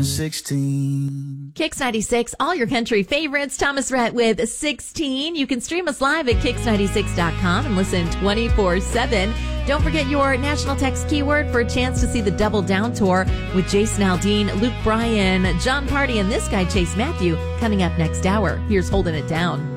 16. Kicks 96, all your country favorites. Thomas Rhett with 16. You can stream us live at kicks96.com and listen 24/7. Don't forget your national text keyword for a chance to see the Double Down Tour with Jason Aldean, Luke Bryan, John Party, and this guy, Chase Matthew, coming up next hour. Here's Holding It Down.